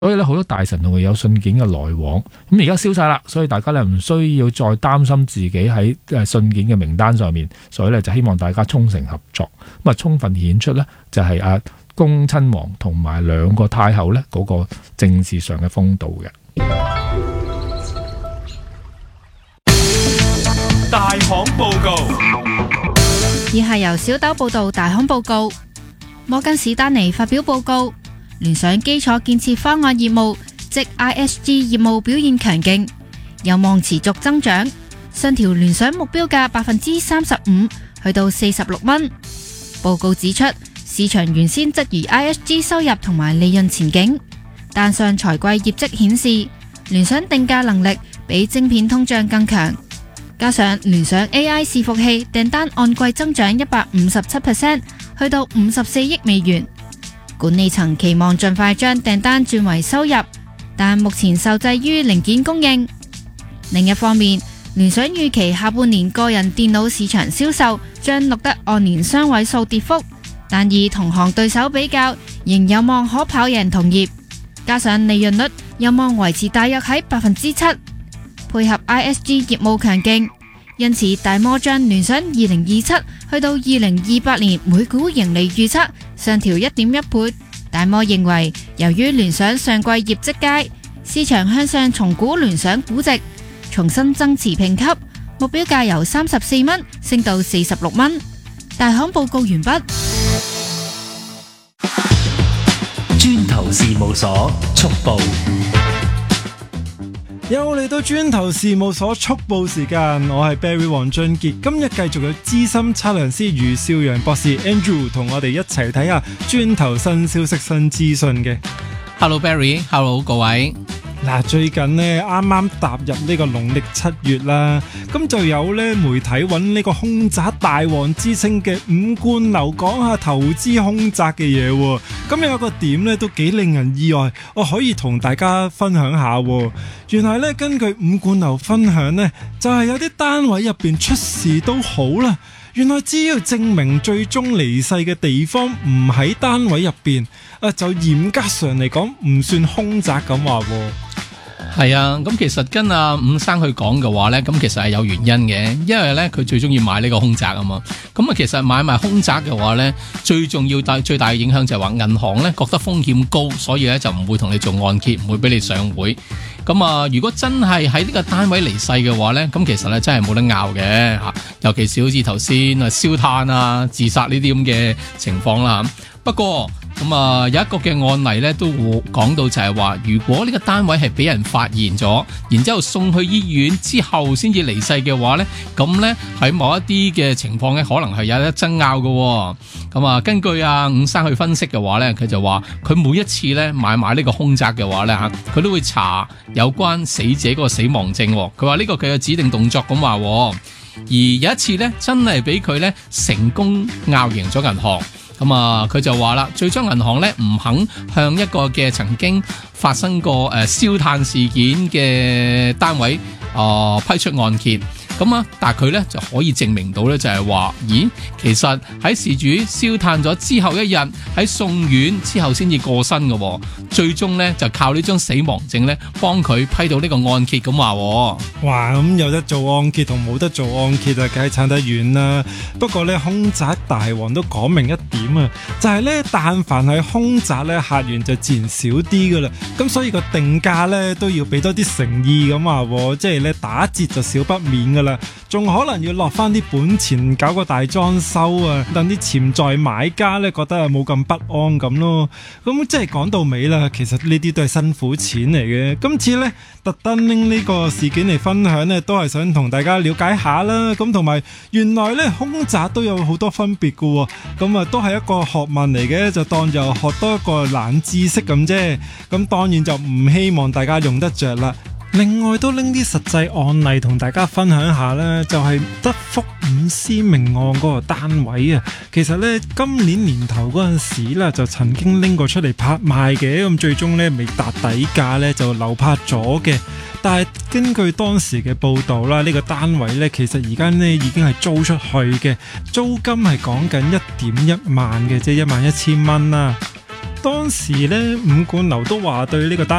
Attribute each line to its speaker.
Speaker 1: 所以咧好多大臣同佢有信件嘅來往，咁而家消晒啦，所以大家咧唔需要再擔心自己喺信件嘅名單上面，所以咧就希望大家衷誠合作，咁啊充分顯出咧就係恭親王同埋兩個太后咧嗰個政治上嘅風度嘅。
Speaker 2: 大行報告。
Speaker 3: 以下由小豆報道大行報告。摩根士丹利發表報告，聯想基礎建設方案業務即 ISG 業務表現強勁，有望持續增長，上調聯想目標價35%去到46蚊。報告指出，市場原先質疑 ISG 收入同埋利潤前景，但上財季業績顯示聯想定價能力比晶片通脹更強，加上聯想 AI 伺服器訂單按季增長157%，去到54億美元。管理層期望盡快將訂單轉為收入，但目前受制於零件供應。另一方面，聯想預期下半年個人電腦市場銷售將錄得按年雙位數跌幅，但以同行對手比較，仍有望可跑贏同業。加上利潤率有望維持大約喺7%，配合 ISG 業務強勁，因此大摩將聯想2027去到2028年每股盈利預測上調1.1倍。大摩認為，由於聯想上季業績佳，市場向上重估聯想估值，重新增持評級，目標價由34蚊升到46蚊。大行報告完畢。
Speaker 2: 磚頭事務所速報。
Speaker 4: 又嚟到磚頭事務所速報時間，我係 Barry 黃俊傑，今日繼續有資深測量師余少陽博士 Andrew 同我哋一齊睇下磚頭新消息新資訊嘅。
Speaker 5: Hello Barry，Hello 各位。
Speaker 4: 嗱，最近呢啱啱踏入呢個農曆7月啦，咁就有呢媒體揾呢個凶宅大王之稱嘅伍冠樓講下投資凶宅嘅嘢喎。咁有個點呢都幾令人意外，我可以同大家分享下喎。原來呢根據伍冠樓分享呢，就係有啲單位入邊出事都好啦。原來只要證明最終離世嘅地方唔喺單位入邊，就嚴格上嚟講唔算凶宅咁話喎。
Speaker 5: 係啊，咁其實跟阿伍生去講嘅話呢，咁其實係有原因嘅，因為呢，佢最中意買呢個凶宅啊嘛。咁啊，其實買埋凶宅嘅話呢，最重要最大嘅影響就係話銀行呢覺得風險高，所以呢就唔會同你做按揭，唔會俾你上會。咁啊，如果真係喺呢個單位離世嘅話呢，咁其實呢真係冇得拗嘅吓，尤其是好似頭先燒炭啊、自殺呢啲咁嘅情況啦。不過咁啊，有一個嘅案例咧，都會講到就係話，如果呢個單位係俾人發現咗，然之後送去醫院之後先至離世嘅話咧，咁咧喺某一啲嘅情況咧，可能係有得爭拗嘅。咁啊，根據阿伍生去分析嘅話咧，佢就話佢每一次咧買埋呢個凶宅嘅話咧吓，佢都會查有關死者嗰個死亡證。佢話呢個佢嘅指定動作咁話，而有一次咧真係俾佢咧成功拗贏咗銀行。咁啊，佢就話啦，最終銀行咧唔肯向一個嘅曾經發生過燒炭事件嘅單位批出按揭。咁啊，但係佢咧就可以證明到咧，就係話，咦，其實喺事主燒炭咗之後一日，喺送院之後先至過身嘅，最終咧就靠呢張死亡證咧幫佢批到呢個按揭咁話。
Speaker 4: 哇，咁有得做按揭同冇得做按揭啊，梗係差得遠啦。不過咧，凶宅大王都講明一點啊，就係咧，但凡係凶宅咧，客源就自然少啲噶啦。咁所以個定價咧都要俾多啲誠意咁話，即係咧打折就少不免噶啦。仲可能要落翻啲本錢搞個大裝修啊，等啲潛在買家咧覺得冇咁不安咁咯。咁即係講到尾啦，其實呢啲都係辛苦錢嚟嘅。今次咧特登拎呢個事件嚟分享咧，都係想同大家了解下啦。咁同埋原來咧凶宅都有好多分別㗎喎。咁啊都係一個學問嚟嘅，就當就學多一個冷知識咁啫。咁當然就唔希望大家用得着啦。另外都拎啲實際案例同大家分享下啦，就係德福伍思明案嗰個單位啊。其實呢，今年年頭嗰陣時啦，就曾經拎過出嚟拍賣嘅，咁最終呢未達底價呢就流拍咗嘅。但係根據當時嘅報道啦，呢個單位呢其實而家呢已經係租出去嘅，租金係講緊1.1萬嘅，即係11000蚊啦。當時呢，伍冠樓都話對呢個單